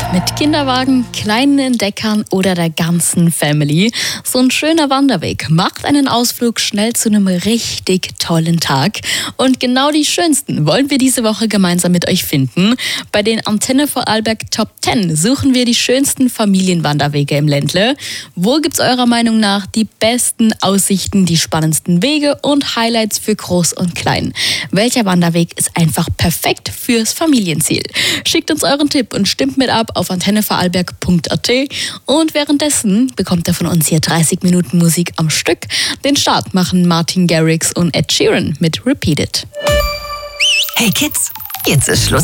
Mit Kinderwagen, kleinen Entdeckern oder der ganzen Family. So ein schöner Wanderweg macht einen Ausflug schnell zu einem richtig tollen Tag. Und genau die schönsten wollen wir diese Woche gemeinsam mit euch finden. Bei den Antenne Vorarlberg Top 10 suchen wir die schönsten Familienwanderwege im Ländle. Wo gibt's eurer Meinung nach die besten Aussichten, die spannendsten Wege und Highlights für Groß und Klein? Welcher Wanderweg ist einfach perfekt fürs Familienziel? Schickt uns euren Tipp und stimmt mit ab auf antennevorarlberg.at und währenddessen bekommt ihr von uns hier 30 Minuten Musik am Stück. Den Start machen Martin Garrix und Ed Sheeran mit Repeat It. Hey Kids, jetzt ist Schluss